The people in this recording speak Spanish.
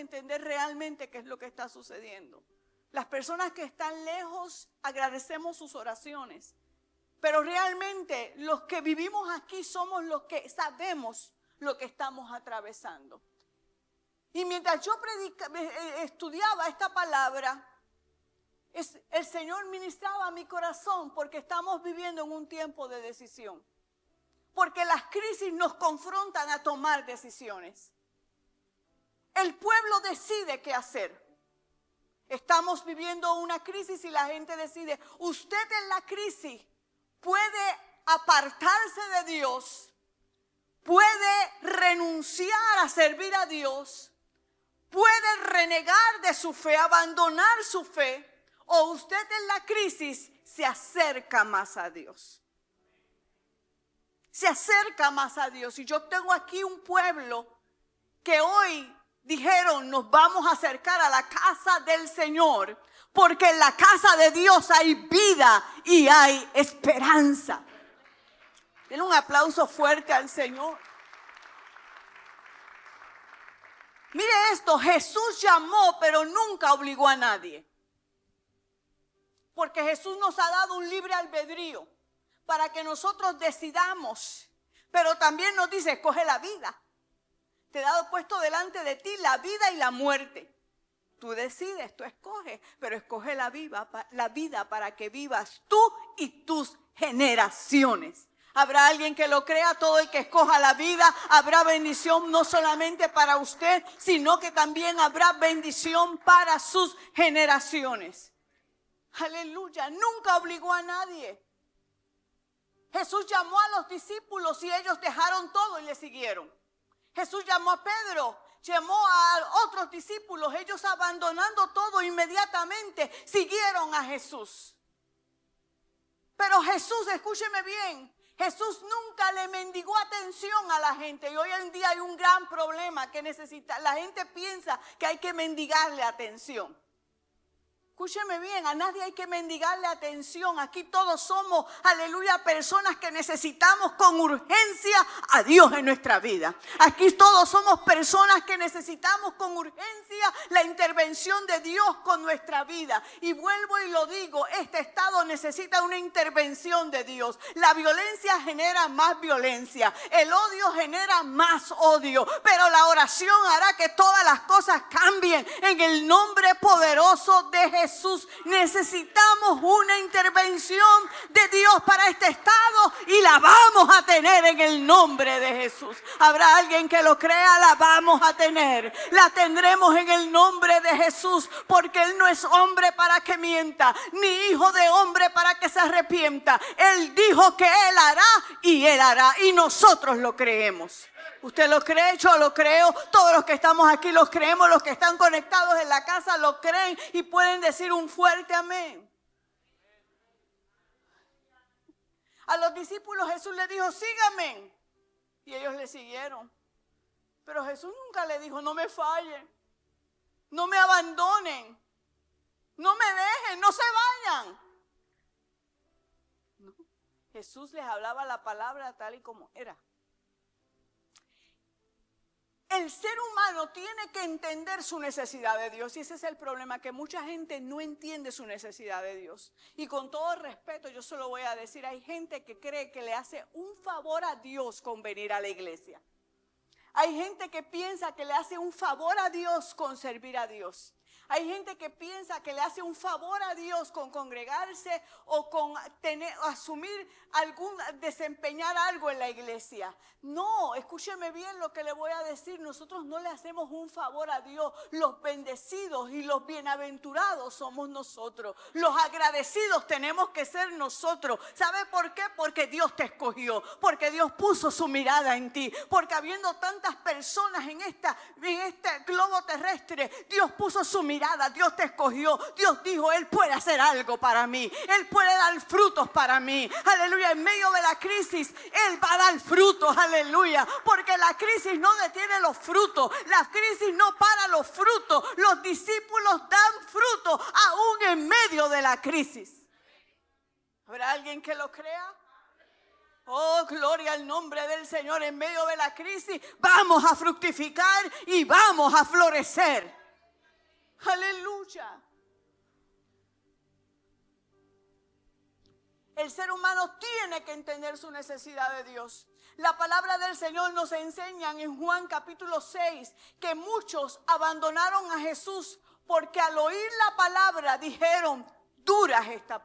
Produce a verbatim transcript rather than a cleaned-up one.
entender realmente qué es lo que está sucediendo. Las personas que están lejos agradecemos sus oraciones, pero realmente los que vivimos aquí somos los que sabemos lo que estamos atravesando. Y mientras yo predica, estudiaba esta palabra, es, el Señor ministraba a mi corazón porque estamos viviendo en un tiempo de decisión. Porque las crisis nos confrontan a tomar decisiones. El pueblo decide qué hacer. Estamos viviendo una crisis y la gente decide, usted en la crisis puede apartarse de Dios, puede renunciar a servir a Dios, puede renegar de su fe, abandonar su fe, o usted en la crisis se acerca más a Dios. Se acerca más a Dios. Y yo tengo aquí un pueblo que hoy dijeron, nos vamos a acercar a la casa del Señor, porque en la casa de Dios hay vida y hay esperanza. Denle un aplauso fuerte al Señor. Mire esto, Jesús llamó, pero nunca obligó a nadie. Porque Jesús nos ha dado un libre albedrío para que nosotros decidamos. Pero también nos dice, escoge la vida. Te he dado puesto delante de ti la vida y la muerte. Tú decides, tú escoges, pero escoge la vida, la vida para que vivas tú y tus generaciones. Habrá alguien que lo crea, todo el que escoja la vida, habrá bendición no solamente para usted, sino que también habrá bendición para sus generaciones. Aleluya, nunca obligó a nadie. Jesús llamó a los discípulos y ellos dejaron todo y le siguieron. Jesús llamó a Pedro, llamó a otros discípulos, ellos abandonando todo inmediatamente siguieron a Jesús. Pero Jesús, escúcheme bien, Jesús nunca le mendigó atención a la gente y hoy en día hay un gran problema que necesita, la gente piensa que hay que mendigarle atención. Escúcheme bien, a nadie hay que mendigarle atención. Aquí todos somos, aleluya, personas que necesitamos con urgencia a Dios en nuestra vida. Aquí todos somos personas que necesitamos con urgencia la intervención de Dios con nuestra vida. Y vuelvo y lo digo, este estado necesita una intervención de Dios. La violencia genera más violencia, el odio genera más odio, pero la oración hará que todas las cosas cambien en el nombre poderoso de Jesús. Jesús, necesitamos una intervención de Dios para este estado y la vamos a tener en el nombre de Jesús. Habrá alguien que lo crea, la vamos a tener. La tendremos en el nombre de Jesús, porque Él no es hombre para que mienta, ni hijo de hombre para que se arrepienta. Él dijo que Él hará y Él hará, y nosotros lo creemos. ¿Usted lo cree? Yo lo creo. Todos los que estamos aquí los creemos. Los que están conectados en la casa lo creen y pueden decir un fuerte amén. A los discípulos Jesús les dijo, síganme. Y ellos le siguieron. Pero Jesús nunca le dijo, no me fallen. No me abandonen. No me dejen. No se vayan. No. Jesús les hablaba la palabra tal y como era. El ser humano tiene que entender su necesidad de Dios y ese es el problema, que mucha gente no entiende su necesidad de Dios. Y con todo respeto yo se lo voy a decir, hay gente que cree que le hace un favor a Dios con venir a la iglesia. Hay gente que piensa que le hace un favor a Dios con servir a Dios. Hay gente que piensa que le hace un favor a Dios con congregarse o con tener, asumir algún, desempeñar algo en la iglesia. No, escúcheme bien lo que le voy a decir. Nosotros no le hacemos un favor a Dios. Los bendecidos y los bienaventurados somos nosotros. Los agradecidos tenemos que ser nosotros. ¿Sabe por qué? Porque Dios te escogió. Porque Dios puso su mirada en ti. Porque habiendo tantas personas en, esta, en este globo terrestre, Dios puso su mirada. Dios te escogió. Dios dijo, Él puede hacer algo para mí. Él puede dar frutos para mí. Aleluya. En medio de la crisis, Él va a dar frutos. Aleluya. Porque la crisis no detiene los frutos. La crisis no para los frutos. Los discípulos dan frutos aún en medio de la crisis. ¿Habrá alguien que lo crea? Oh, gloria al nombre del Señor. En medio de la crisis vamos a fructificar y vamos a florecer. Aleluya. El ser humano tiene que entender su necesidad de Dios. La palabra del Señor nos enseña en Juan capítulo seis que muchos abandonaron a Jesús porque al oír la palabra dijeron, dura es esta